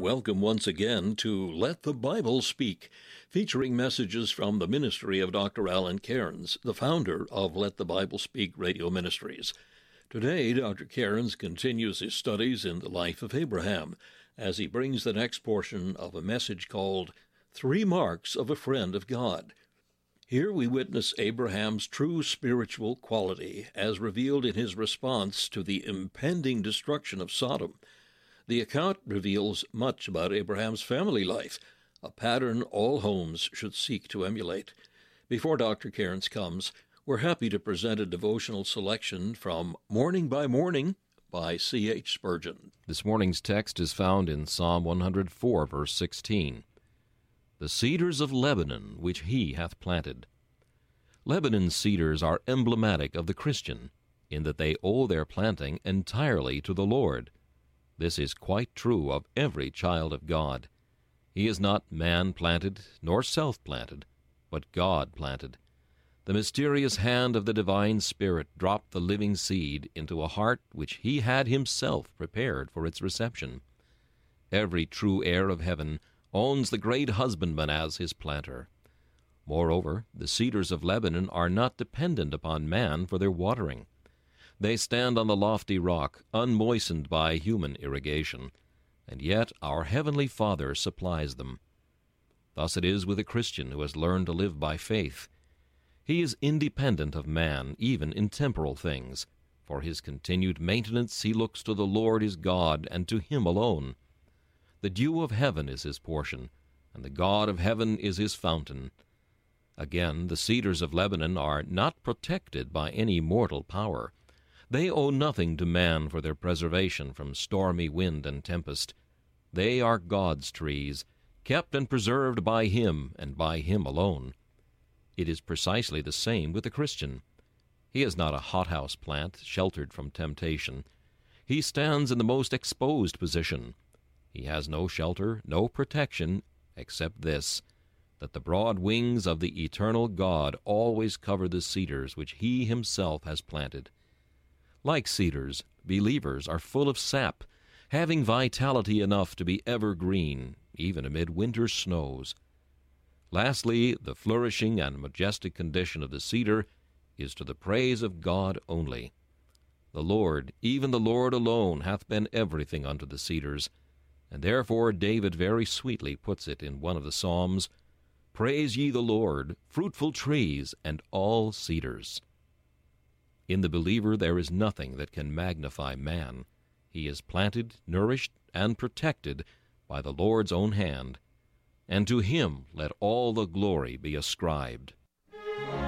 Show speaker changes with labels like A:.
A: welcome once again to Let the Bible Speak, featuring messages from the ministry of Dr. Alan Cairns, the founder of Let the Bible Speak Radio Ministries. Today, Dr. Cairns continues his studies in the life of Abraham as he brings the next portion of a message called 3 Marks of a Friend of God. Here we witness Abraham's true spiritual quality as revealed in his response to the impending destruction of Sodom. The account reveals much about Abraham's family life, a pattern all homes should seek to emulate. Before Dr. Cairns comes, we're happy to present a devotional selection from Morning by Morning by C.H. Spurgeon.
B: This morning's text is found in Psalm 104, verse 16. The cedars of Lebanon, which he hath planted. Lebanon's cedars are emblematic of the Christian, in that they owe their planting entirely to the Lord. This is quite true of every child of God. He is not man-planted nor self-planted, but God-planted. The mysterious hand of the divine Spirit dropped the living seed into a heart which he had himself prepared for its reception. Every true heir of heaven owns the great husbandman as his planter. Moreover, the cedars of Lebanon are not dependent upon man for their watering. They stand on the lofty rock, unmoistened by human irrigation, and yet our heavenly Father supplies them. Thus it is with a Christian who has learned to live by faith. He is independent of man, even in temporal things. For his continued maintenance he looks to the Lord his God, and to him alone. The dew of heaven is his portion, and the God of heaven is his fountain. Again, the cedars of Lebanon are not protected by any mortal power. They owe nothing to man for their preservation from stormy wind and tempest. They are God's trees, kept and preserved by him and by him alone. It is precisely the same with the Christian. He is not a hothouse plant sheltered from temptation. He stands in the most exposed position. He has no shelter, no protection, except this, that the broad wings of the eternal God always cover the cedars which he himself has planted. Like cedars, believers are full of sap, having vitality enough to be evergreen, even amid winter snows. Lastly, the flourishing and majestic condition of the cedar is to the praise of God only. The Lord, even the Lord alone, hath been everything unto the cedars, and therefore David very sweetly puts it in one of the Psalms, Praise ye the Lord, fruitful trees, and all cedars. In the believer there is nothing that can magnify man. He is planted, nourished, and protected by the Lord's own hand, and to him let all the glory be ascribed.